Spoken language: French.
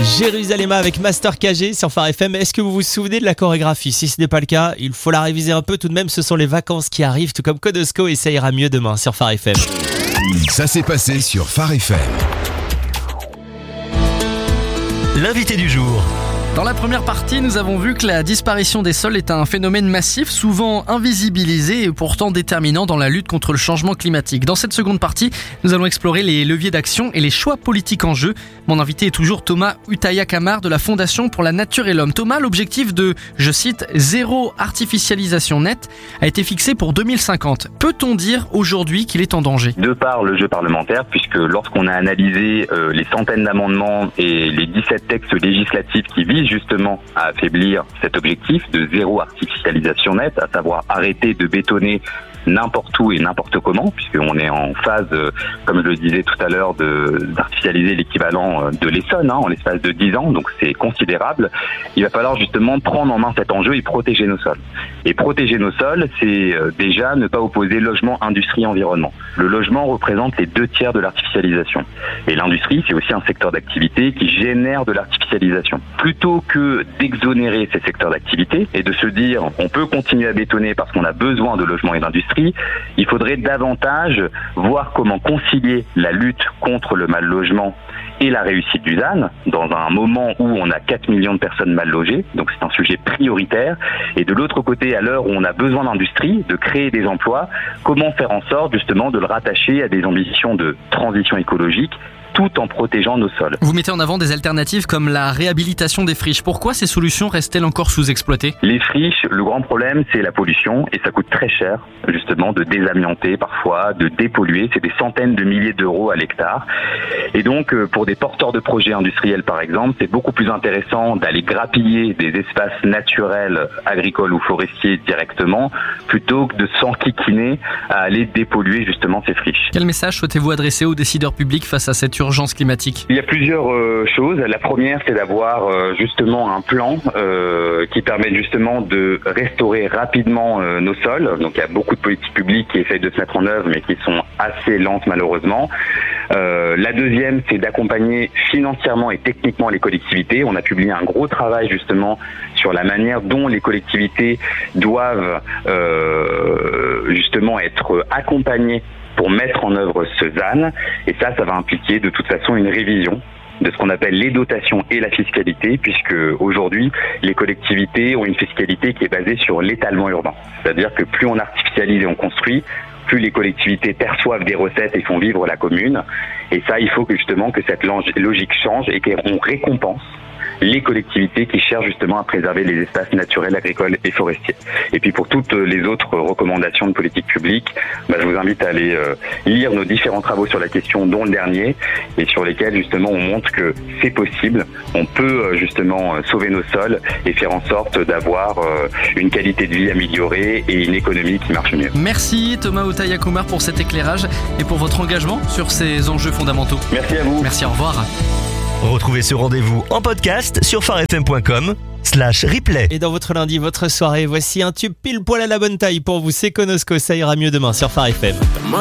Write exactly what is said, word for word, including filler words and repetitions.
Jérusalem avec Master K G sur Phare F M. Est-ce que vous vous souvenez de la chorégraphie? Si ce n'est pas le cas, il faut la réviser un peu tout de même. Ce sont les vacances qui arrivent, tout comme Codosco, et ça ira mieux demain sur Phare F M. Ça s'est passé sur Phare F M. L'invité du jour. Dans la première partie, nous avons vu que la disparition des sols est un phénomène massif, souvent invisibilisé et pourtant déterminant dans la lutte contre le changement climatique. Dans cette seconde partie, nous allons explorer les leviers d'action et les choix politiques en jeu. Mon invité est toujours Thomas Utaya-Kamar de la Fondation pour la Nature et l'Homme. Thomas, l'objectif de, je cite, zéro artificialisation nette a été fixé pour deux mille cinquante. Peut-on dire aujourd'hui qu'il est en danger? De par le jeu parlementaire, puisque lorsqu'on a analysé euh, les centaines d'amendements et les dix-sept textes législatifs qui visent justement à affaiblir cet objectif de zéro artificialisation nette, à savoir arrêter de bétonner n'importe où et n'importe comment, puisqu'on est en phase, comme je le disais tout à l'heure, de, d'artificialiser l'équivalent de l'Essonne hein, en l'espace de dix ans, donc c'est considérable. Il va falloir justement prendre en main cet enjeu et protéger nos sols. Et protéger nos sols, c'est déjà ne pas opposer logement, industrie, environnement. Le logement représente les deux tiers de l'artificialisation. Et l'industrie, c'est aussi un secteur d'activité qui génère de l'artificialisation. Plutôt que d'exonérer ces secteurs d'activité et de se dire on peut continuer à bétonner parce qu'on a besoin de logement et d'industrie, il faudrait davantage voir comment concilier la lutte contre le mal logement et la réussite du Z A N dans un moment où on a quatre millions de personnes mal logées, donc c'est un sujet prioritaire. Et de l'autre côté, à l'heure où on a besoin d'industrie, de créer des emplois, comment faire en sorte justement de le rattacher à des ambitions de transition écologique tout en protégeant nos sols. Vous mettez en avant des alternatives comme la réhabilitation des friches. Pourquoi ces solutions restent-elles encore sous-exploitées? Les friches, le grand problème, c'est la pollution et ça coûte très cher, justement, de désamianter parfois, de dépolluer. C'est des centaines de milliers d'euros à l'hectare. Et donc, pour des porteurs de projets industriels, par exemple, c'est beaucoup plus intéressant d'aller grappiller des espaces naturels, agricoles ou forestiers directement, plutôt que de s'enquiquiner à aller dépolluer, justement, ces friches. Quel message souhaitez-vous adresser aux décideurs publics face à cette urgence climatique? Il y a plusieurs euh, choses. La première, c'est d'avoir euh, justement un plan euh, qui permette justement de restaurer rapidement euh, nos sols. Donc il y a beaucoup de politiques publiques qui essayent de se mettre en œuvre, mais qui sont assez lentes malheureusement. Euh, la deuxième, c'est d'accompagner financièrement et techniquement les collectivités. On a publié un gros travail justement sur la manière dont les collectivités doivent euh, justement être accompagnées pour mettre en œuvre ce Z A N. Et ça, ça va impliquer de toute façon une révision de ce qu'on appelle les dotations et la fiscalité, puisque aujourd'hui, les collectivités ont une fiscalité qui est basée sur l'étalement urbain. C'est-à-dire que plus on artificialise et on construit, plus les collectivités perçoivent des recettes et font vivre la commune. Et ça, il faut que justement que cette logique change et qu'on récompense les collectivités qui cherchent justement à préserver les espaces naturels, agricoles et forestiers. Et puis pour toutes les autres recommandations de politique publique, bah, je vous invite à aller euh, lire nos différents travaux sur la question, dont le dernier, et sur lesquels justement on montre que c'est possible, on peut euh, justement euh, sauver nos sols et faire en sorte d'avoir euh, une qualité de vie améliorée et une économie qui marche mieux. Merci Thomas Utaya-Kamar pour cet éclairage et pour votre engagement sur ces enjeux fondamentaux. Merci à vous. Merci, au revoir. Retrouvez ce rendez-vous en podcast sur pharefm point com slash replay. Et dans votre lundi, votre soirée, voici un tube pile poil à la bonne taille pour vous. C'est Codosco, ça ira mieux demain sur Phare F M.